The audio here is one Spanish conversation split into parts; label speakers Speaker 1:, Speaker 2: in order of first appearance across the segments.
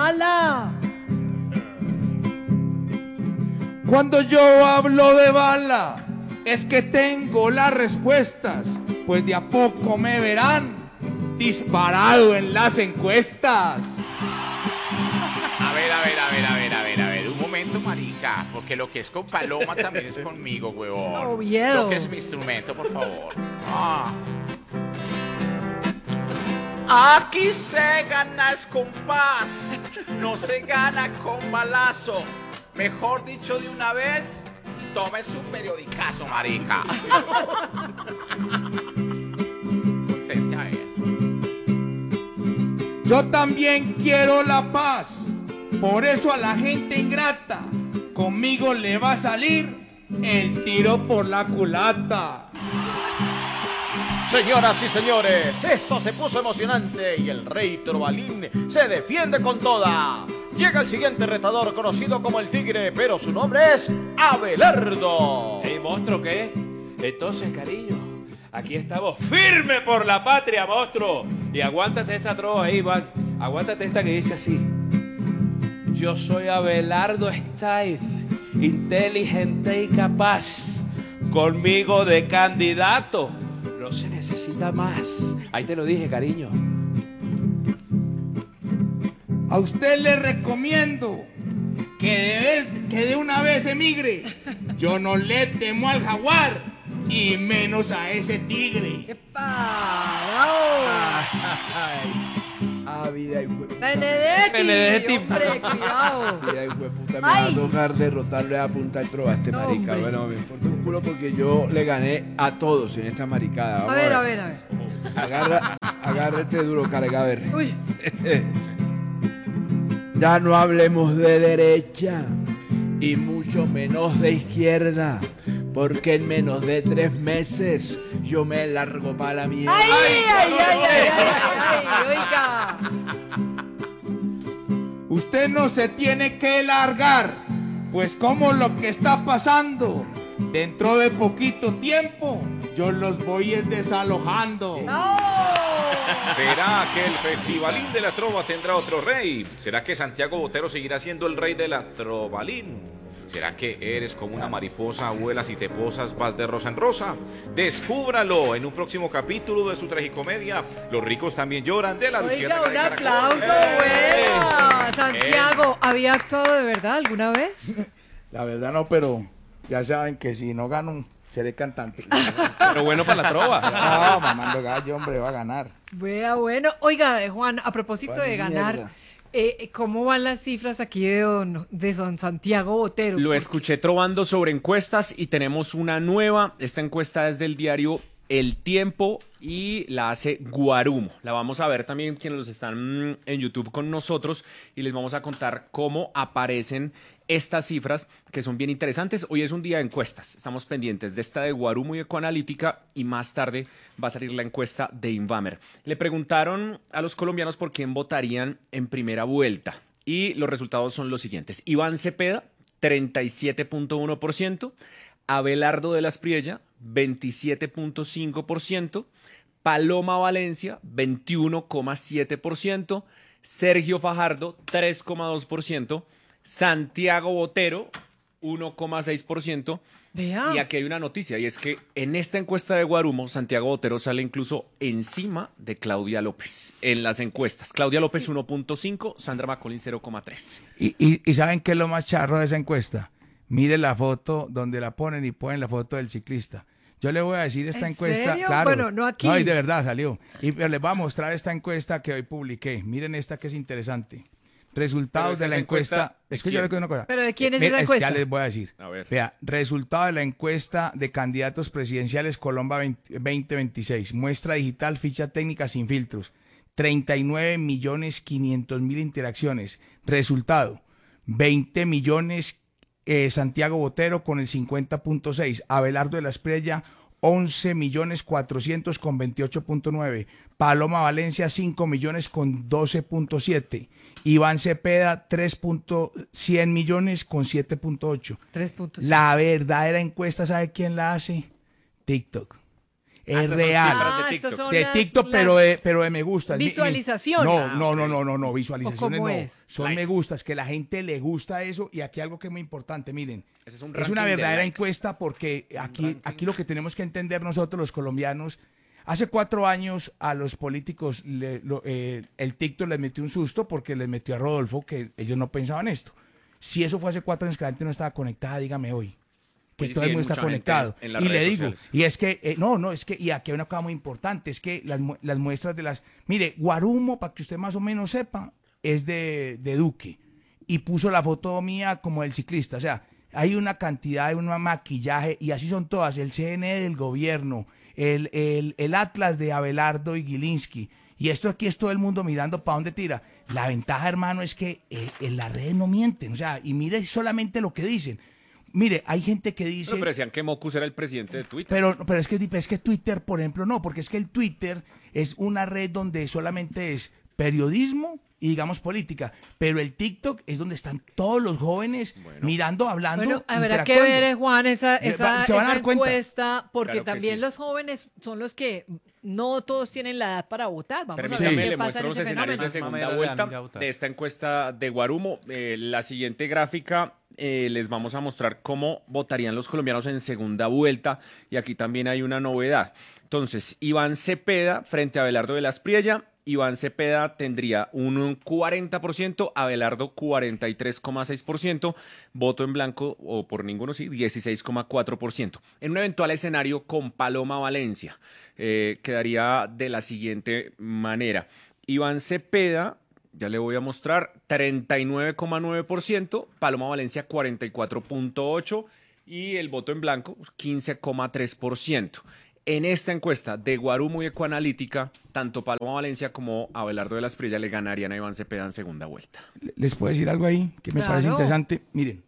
Speaker 1: bala.
Speaker 2: Cuando yo hablo de bala, es que tengo las respuestas, pues de a poco me verán disparado en las encuestas.
Speaker 3: A ver, un momento, marica, porque lo que es con Paloma también es conmigo, huevón.
Speaker 1: Oviedo.
Speaker 3: Lo que es mi instrumento, por favor. Aquí se gana es con paz, no se gana con balazo. Mejor dicho de una vez, tome su periodicazo, marica. Conteste a él.
Speaker 2: Yo también quiero la paz, por eso a la gente ingrata, conmigo le va a salir el tiro por la culata.
Speaker 4: Señoras y señores, esto se puso emocionante y el rey Trovalín se defiende con toda. Llega el siguiente retador conocido como el Tigre, pero su nombre es Abelardo.
Speaker 5: Hey, monstruo, ¿qué? Entonces, cariño, aquí estamos firme por la patria, monstruo. Y aguántate esta trova ahí, Van. Aguántate esta que dice así. Yo soy Abelardo Style, inteligente y capaz. Conmigo de candidato no se necesita más. Ahí te lo dije, cariño.
Speaker 2: A usted le recomiendo que de una vez emigre. Yo no le temo al jaguar y menos a ese tigre.
Speaker 1: ¡Epa! ¡Bravo!
Speaker 6: Vida y hueputa.
Speaker 1: Benedetti, hombre, cuidado.
Speaker 6: Vida y hueputa, me va a tocar derrotarle a punta de trova a este marica.
Speaker 1: Hombre.
Speaker 6: Bueno, me importa un culo porque yo le gané a todos en esta maricada. Vamos
Speaker 1: A ver.
Speaker 6: Agárrate duro, cargaver.
Speaker 1: Uy.
Speaker 6: Ya no hablemos de derecha y mucho menos de izquierda, porque en menos de 3 meses yo me largo para la mierda.
Speaker 1: ¡Ay, oiga!
Speaker 2: Usted no se tiene que largar, pues como lo que está pasando, dentro de poquito tiempo yo los voy desalojando.
Speaker 1: ¡No!
Speaker 3: ¿Será que el Festivalín de la Trova tendrá otro rey? ¿Será que Santiago Botero seguirá siendo el rey de la Trovalín? ¿Será que eres como una mariposa, vuelas y te posas, vas de rosa en rosa? Descúbralo en un próximo capítulo de su tragicomedia Los ricos también lloran, de la Luciana.
Speaker 1: Oiga, un aplauso, buena. Santiago, ¿había actuado de verdad alguna vez?
Speaker 2: La verdad no, pero ya saben que si no gano, seré cantante.
Speaker 5: Pero bueno para la trova.
Speaker 2: No, mamando gallo, hombre, va a ganar.
Speaker 1: Bueno. Oiga, Juan, a propósito de ganar, ¿cómo van las cifras aquí de don Santiago Botero?
Speaker 7: Lo escuché trovando sobre encuestas y tenemos una nueva. Esta encuesta es del diario El Tiempo y la hace Guarumo. La vamos a ver también quienes los están en YouTube con nosotros y les vamos a contar cómo aparecen estas cifras que son bien interesantes. Hoy es un día de encuestas. Estamos pendientes de esta de Guarumo y Ecoanalítica y más tarde va a salir la encuesta de Invamer. Le preguntaron a los colombianos por quién votarían en primera vuelta y los resultados son los siguientes. Iván Cepeda, 37.1%. Abelardo de la Espriella, 27.5%. Paloma Valencia, 21,7%. Sergio Fajardo, 3,2%. Santiago Botero, 1,6%.
Speaker 1: Vea.
Speaker 7: Y aquí hay una noticia, y es que en esta encuesta de Guarumo, Santiago Botero sale incluso encima de Claudia López en las encuestas. Claudia López 1.5, Sandra Macaulay 0,3.
Speaker 2: ¿Y saben qué es lo más charro de esa encuesta? Mire la foto donde la ponen y ponen la foto del ciclista. Yo le voy a decir esta
Speaker 1: ¿En
Speaker 2: encuesta,
Speaker 1: serio?
Speaker 2: claro.
Speaker 1: Bueno, no aquí.
Speaker 2: No, y de verdad salió. Pero les voy a mostrar esta encuesta que hoy publiqué. Miren esta que es interesante. Resultados de la encuesta. Es que yo le cuento una cosa.
Speaker 1: ¿Pero de quién es esa encuesta?
Speaker 2: Ya les voy a decir.
Speaker 7: A ver.
Speaker 2: Vea, resultado de la encuesta de candidatos presidenciales Colombia 2026. Muestra digital, ficha técnica sin filtros. 39.500.000 interacciones. Resultado, 20 millones Santiago Botero con el 50.6. Abelardo de la Espriella, 11.400.000 con 28.9. Paloma Valencia, 5 millones con 12.7. Iván Cepeda, 3.100 millones con 7.8.
Speaker 1: 3.7.
Speaker 2: La verdadera encuesta, ¿sabe quién la hace? TikTok. Es
Speaker 7: Esas son
Speaker 2: real.
Speaker 7: cifras de
Speaker 1: Ah,
Speaker 7: TikTok.
Speaker 1: estos son
Speaker 2: De
Speaker 1: las-
Speaker 2: TikTok,
Speaker 1: las-
Speaker 2: pero de me gusta.
Speaker 1: Visualizaciones.
Speaker 2: No, visualizaciones
Speaker 1: cómo
Speaker 2: no.
Speaker 1: es?
Speaker 2: Son
Speaker 7: Likes.
Speaker 2: me gustas, que la gente le gusta eso. Y aquí algo que es muy importante, miren.
Speaker 7: Ese es un
Speaker 2: Es
Speaker 7: ranking
Speaker 2: una
Speaker 7: de
Speaker 2: verdadera
Speaker 7: likes.
Speaker 2: encuesta porque aquí lo que tenemos que entender nosotros los colombianos, hace 4 años a los políticos el TikTok les metió un susto porque les metió a Rodolfo que ellos no pensaban esto. Si eso fue hace 4 años que la gente no estaba conectada, dígame hoy. Que
Speaker 7: Oye,
Speaker 2: todo
Speaker 7: sí,
Speaker 2: el
Speaker 7: hay
Speaker 2: mundo está
Speaker 7: mucha gente
Speaker 2: conectado.
Speaker 7: en las
Speaker 2: Y le
Speaker 7: redes
Speaker 2: digo,
Speaker 7: sociales.
Speaker 2: y es que, y aquí hay una cosa muy importante, es que las muestras de las... Mire, Guarumo, para que usted más o menos sepa, es de Duque. Y puso la foto mía como del ciclista. O sea, hay una cantidad de un maquillaje, y así son todas, el CNE del gobierno, el Atlas de Abelardo y Gilinski. Y esto aquí es todo el mundo mirando para dónde tira. La ventaja, hermano, es que en las redes no mienten. O sea, y mire solamente lo que dicen. Mire, hay gente que dice...
Speaker 7: Pero decían que Mocus era el presidente de Twitter.
Speaker 2: Pero es que Twitter, por ejemplo, no, porque es que el Twitter es una red donde solamente es periodismo y, digamos, política. Pero el TikTok es donde están todos los jóvenes mirando, hablando,
Speaker 1: Bueno, habrá que
Speaker 2: interactuando.
Speaker 1: ver, Juan, esa
Speaker 2: Se van a dar cuenta.
Speaker 1: encuesta, porque
Speaker 7: Claro que
Speaker 1: también
Speaker 7: sí.
Speaker 1: los jóvenes son los que no todos tienen la edad para votar. Vamos a
Speaker 7: Permítame,
Speaker 1: ver
Speaker 7: le
Speaker 1: qué pasa
Speaker 7: muestro
Speaker 1: en
Speaker 7: los
Speaker 1: ese
Speaker 7: escenarios de
Speaker 1: fenómeno.
Speaker 7: segunda vuelta de esta encuesta de Guarumo. La siguiente gráfica les vamos a mostrar cómo votarían los colombianos en segunda vuelta. Y aquí también hay una novedad. Entonces, Iván Cepeda frente a Abelardo de la Espriella. Iván Cepeda tendría un 40%, Abelardo 43,6%, voto en blanco o por ninguno, sí, 16,4%. En un eventual escenario con Paloma Valencia, quedaría de la siguiente manera. Iván Cepeda, ya le voy a mostrar, 39,9%, Paloma Valencia 44,8% y el voto en blanco 15,3%. En esta encuesta de Guarumo y Ecoanalítica, tanto Paloma Valencia como Abelardo de la Espriella le ganarían a Iván Cepeda en segunda vuelta.
Speaker 2: ¿Les puedo decir algo ahí que me parece
Speaker 1: Claro.
Speaker 2: interesante? Miren,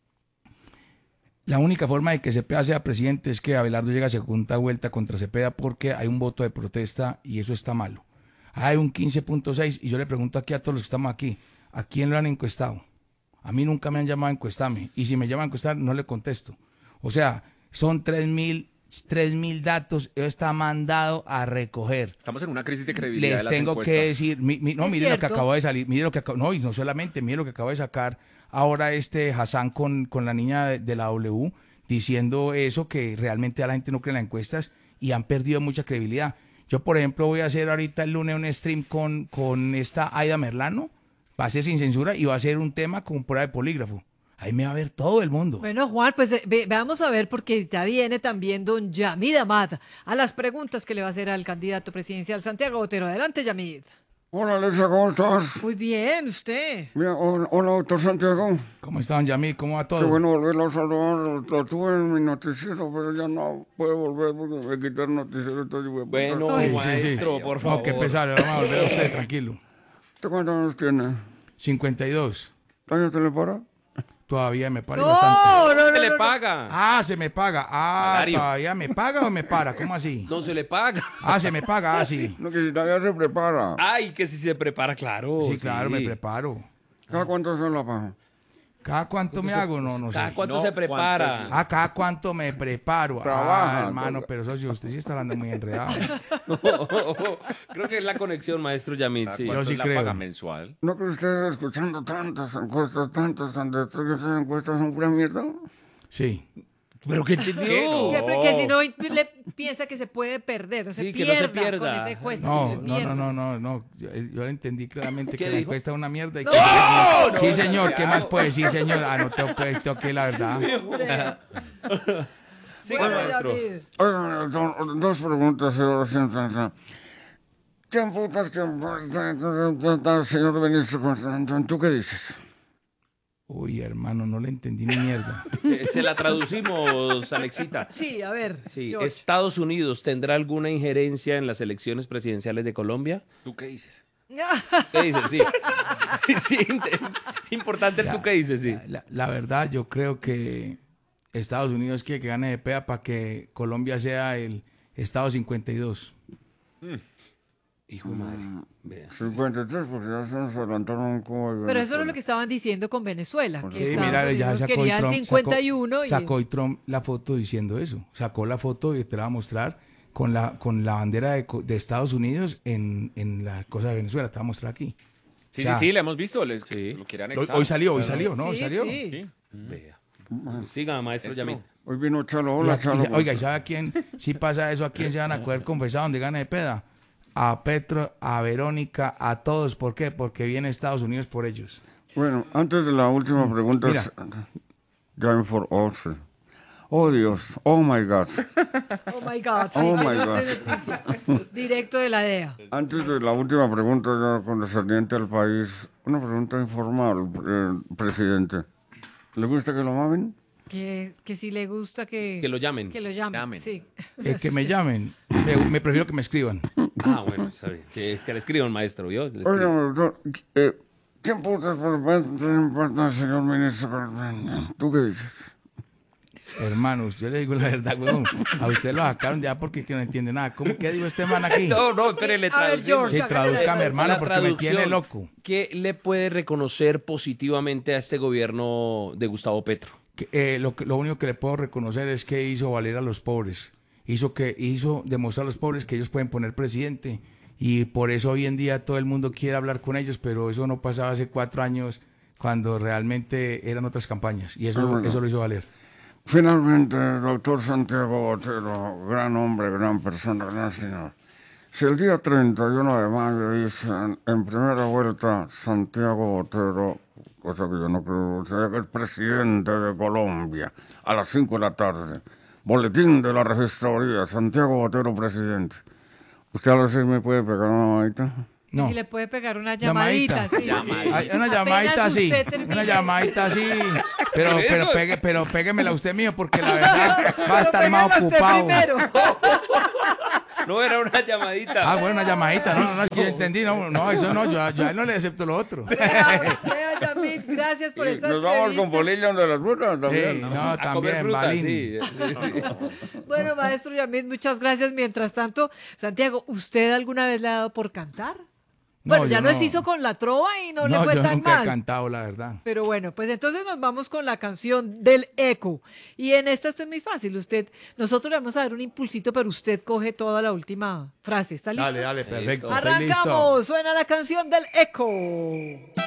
Speaker 2: la única forma de que Cepeda sea presidente es que Abelardo llegue a segunda vuelta contra Cepeda porque hay un voto de protesta y eso está malo. Hay un 15,6 y yo le pregunto aquí a todos los que estamos aquí, ¿a quién lo han encuestado? A mí nunca me han llamado a encuestarme y si me llaman a encuestar no le contesto. O sea, son 3.000 datos, eso está mandado a recoger.
Speaker 7: Estamos en una crisis de credibilidad de
Speaker 2: Les
Speaker 7: las
Speaker 2: tengo
Speaker 7: encuestas.
Speaker 2: que decir, no,
Speaker 1: Es
Speaker 2: mire lo que
Speaker 1: cierto.
Speaker 2: acabó de salir, mire lo que no, y no solamente, mire lo que acaba de sacar ahora Hassan con la niña de la W, diciendo eso, que realmente a la gente no cree en las encuestas y han perdido mucha credibilidad. Yo, por ejemplo, voy a hacer ahorita el lunes un stream con esta Aida Merlano, va a ser sin censura y va a ser un tema con prueba de polígrafo. Ahí me va a ver todo el mundo.
Speaker 1: Bueno, Juan, pues veamos a ver, porque ya viene también don Yamid Amad a las preguntas que le va a hacer al candidato presidencial Santiago Botero. Adelante, Yamid.
Speaker 8: Hola Alexa, ¿cómo estás?
Speaker 1: Muy bien, usted.
Speaker 8: Bien, hola doctor Santiago.
Speaker 2: ¿Cómo está, don Yamil? ¿Cómo va todo?
Speaker 8: Qué bueno volverlo a saludar. Lo tuve en mi noticiero, pero ya no puedo volver porque me quitaron el noticiero. Entonces voy a
Speaker 5: Bueno,
Speaker 8: borrar.
Speaker 5: maestro, por favor.
Speaker 2: No, qué pesar, le vamos a volver a usted, tranquilo.
Speaker 8: ¿Usted cuántos años tiene?
Speaker 2: 52.
Speaker 8: ¿Años te le para?
Speaker 2: Todavía me para
Speaker 1: No,
Speaker 2: bastante.
Speaker 1: no, no,
Speaker 5: Se le
Speaker 1: no, no.
Speaker 5: paga.
Speaker 2: Ah, se me paga. Ah,
Speaker 5: Salario.
Speaker 2: todavía me paga o me para. ¿Cómo así?
Speaker 5: No se le paga.
Speaker 2: Ah, se me paga, ah, sí.
Speaker 8: No, que si todavía se prepara.
Speaker 5: Ay, que si se prepara, claro.
Speaker 2: Sí, claro, me preparo.
Speaker 8: ¿Cada cuánto se la paga?
Speaker 2: ¿Cada cuánto me hago? No, no sé.
Speaker 5: ¿Cada cuánto
Speaker 7: No,
Speaker 5: se prepara?
Speaker 7: ¿cuánto
Speaker 2: Ah, ¿cada cuánto me preparo?
Speaker 8: Trabaja,
Speaker 2: Ah, hermano,
Speaker 8: entonces.
Speaker 2: pero socio, usted sí está hablando muy enredado.
Speaker 5: Creo que es la conexión, maestro Yamid. Sí.
Speaker 2: Yo sí
Speaker 7: la
Speaker 2: creo.
Speaker 7: paga mensual?
Speaker 8: ¿No que ustedes escuchando tantas encuestas, esas encuestas son pura mierda?
Speaker 2: Sí.
Speaker 5: ¿Pero qué entendió?
Speaker 1: Que si no le piensa que se puede perder, no se
Speaker 5: Sí, que no se
Speaker 1: pierda con
Speaker 5: pierda.
Speaker 1: esa encuesta.
Speaker 2: No,
Speaker 1: se
Speaker 2: no,
Speaker 1: pierda.
Speaker 2: no. Yo le entendí claramente
Speaker 5: ¿Qué
Speaker 2: que la
Speaker 5: dijo?
Speaker 2: encuesta es una mierda. Y
Speaker 1: No,
Speaker 2: que... Sí, señor, ¿qué más puede decir, señor? Ah, no tengo que la verdad.
Speaker 5: Siga,
Speaker 1: Bueno,
Speaker 5: maestro.
Speaker 1: Yamid.
Speaker 8: Oigan, dos preguntas, señor. ¿Qué putas que señor Benítez? ¿Tú qué dices?
Speaker 2: Uy, hermano, no le entendí ni mierda.
Speaker 5: Se la traducimos, Alexita.
Speaker 1: Sí, a ver.
Speaker 5: Sí,
Speaker 1: George.
Speaker 5: ¿Estados Unidos tendrá alguna injerencia en las elecciones presidenciales de Colombia?
Speaker 7: ¿Tú qué dices?
Speaker 5: ¿Qué dices? Sí. Sí, importante el tú qué dices, sí.
Speaker 2: La verdad, yo creo que Estados Unidos quiere que gane de PEA para que Colombia sea el Estado 52.
Speaker 5: Hijo de madre. Veas.
Speaker 8: 53, porque ya se nos adelantaron como...
Speaker 1: Pero eso era lo que estaban diciendo con Venezuela, que
Speaker 2: Sí,
Speaker 1: Estados
Speaker 2: mira, ya
Speaker 1: Unidos
Speaker 2: sacó
Speaker 1: quería
Speaker 2: y
Speaker 1: el
Speaker 2: Trump,
Speaker 1: 51 y...
Speaker 2: sacó y Trump la foto diciendo eso. Sacó la foto y te la va a mostrar con la bandera de Estados Unidos en la cosa de Venezuela. Te voy a mostrar aquí.
Speaker 7: Sí,
Speaker 2: O sea,
Speaker 7: sí, sí, le hemos visto. Lo quiere anexar.
Speaker 2: Hoy salió, ¿no? Hoy
Speaker 1: Sí,
Speaker 2: salió.
Speaker 1: sí.
Speaker 5: Vea. Siga, maestro Yamid.
Speaker 8: Hoy vino Chalo, hola Chalo.
Speaker 2: Oiga, ¿y sabe a quién? Si pasa eso, ¿a quién se van a coger confesado donde gane de peda? A Petro, a Verónica, a todos. ¿Por qué? Porque viene Estados Unidos por ellos.
Speaker 8: Bueno, antes de la última pregunta,
Speaker 2: Mira.
Speaker 8: Time for Olsen. Oh Dios, oh my God.
Speaker 1: Oh my God, sí,
Speaker 8: Oh
Speaker 1: que
Speaker 8: my
Speaker 1: no
Speaker 8: God.
Speaker 1: es de noticia. Directo de la DEA.
Speaker 8: Antes de la última pregunta, ya condescendiente al país, una pregunta informal, presidente. ¿Le gusta que lo mamen?
Speaker 1: Que si le gusta que
Speaker 5: Que lo llamen.
Speaker 1: Que lo llamen.
Speaker 7: Llamen.
Speaker 1: Sí.
Speaker 2: Que me llamen. Me prefiero que me escriban.
Speaker 5: Ah, bueno, está bien. Que le escriban, maestro, ¿vio? Le
Speaker 8: Oiga,
Speaker 5: escriban.
Speaker 8: doctor, ¿quién putas importa, señor ministro? ¿Tú qué dices?
Speaker 2: Hermanos, yo le digo la verdad, weón. A usted lo sacaron ya porque que no entiende nada. ¿Qué dijo este man aquí?
Speaker 5: No, espérele,
Speaker 1: A ver, George.
Speaker 2: Sí, tradúzcame, hermano,
Speaker 5: La
Speaker 2: porque me tiene
Speaker 5: traducción.
Speaker 2: loco.
Speaker 5: ¿Qué le puede reconocer positivamente a este gobierno de Gustavo Petro?
Speaker 2: Lo único que le puedo reconocer es que hizo valer a los pobres. Hizo demostrar a los pobres que ellos pueden poner presidente. Y por eso hoy en día todo el mundo quiere hablar con ellos, pero eso no pasaba hace 4 años cuando realmente eran otras campañas. Y eso lo hizo valer.
Speaker 8: Finalmente, doctor Santiago Botero, gran hombre, gran persona, gran señor. Si el día 31 de mayo dicen en primera vuelta Santiago Botero, cosa que yo no creo, sea que es presidente de Colombia, a las 5 de la tarde, boletín de la registraduría, Santiago Botero presidente. ¿Usted a las 6 me puede pegar una mamadita?
Speaker 2: No.
Speaker 1: Y le puede pegar una llamadita, sí.
Speaker 2: Ay, una llamadita
Speaker 1: Apenas
Speaker 2: así.
Speaker 1: usted termine.
Speaker 2: Una llamadita así. Pero péguemela usted mío, porque la verdad va a estar más
Speaker 1: Pégala usted
Speaker 2: ocupado.
Speaker 1: primero.
Speaker 5: No, era una llamadita.
Speaker 2: Ah, bueno, una llamadita. No, es que yo entendí. No, eso no. Yo a él no le acepto lo otro.
Speaker 1: Vea, Yamid, gracias por esta
Speaker 8: Nos vamos con
Speaker 1: entrevista.
Speaker 8: bolillo de las frutas también.
Speaker 2: Sí,
Speaker 8: ¿no?
Speaker 2: no,
Speaker 5: A comer
Speaker 2: también,
Speaker 5: fruta,
Speaker 2: Balín.
Speaker 5: sí.
Speaker 1: Bueno, maestro Yamid, muchas gracias. Mientras tanto, Santiago, ¿usted alguna vez le ha dado por cantar? Bueno,
Speaker 2: yo
Speaker 1: ya nos hizo con la trova y no le fue
Speaker 2: yo
Speaker 1: tan
Speaker 2: nunca he
Speaker 1: mal.
Speaker 2: cantado, la verdad.
Speaker 1: Pero bueno, pues entonces nos vamos con la canción del eco. Y en esta esto es muy fácil. Nosotros le vamos a dar un impulsito, pero usted coge toda la última frase. ¿Está listo?
Speaker 2: Dale, perfecto. Estoy listo.
Speaker 1: Arrancamos. Suena la canción del eco.